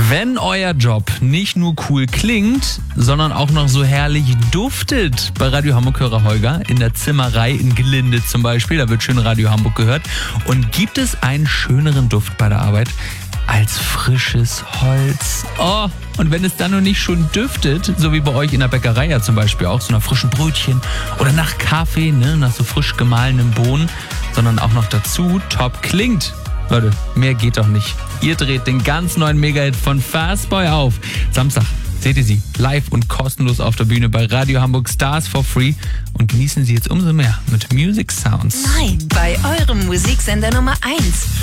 Wenn euer Job nicht nur cool klingt, sondern auch noch so herrlich duftet, bei Radio Hamburg Hörer Holger in der Zimmerei in Gelinde zum Beispiel, da wird schön Radio Hamburg gehört. Und gibt es einen schöneren Duft bei der Arbeit als frisches Holz? Oh, und wenn es dann noch nicht schon düftet, so wie bei euch in der Bäckerei ja zum Beispiel auch, so nach frischen Brötchen oder nach Kaffee, ne, nach so frisch gemahlenen Bohnen, sondern auch noch dazu top klingt. Leute, mehr geht doch nicht. Ihr dreht den ganz neuen Mega-Hit von Fastboy auf. Samstag seht ihr sie live und kostenlos auf der Bühne bei Radio Hamburg Stars for Free und genießen sie jetzt umso mehr mit Music Sounds. Nein, bei eurem Musiksender Nummer 1.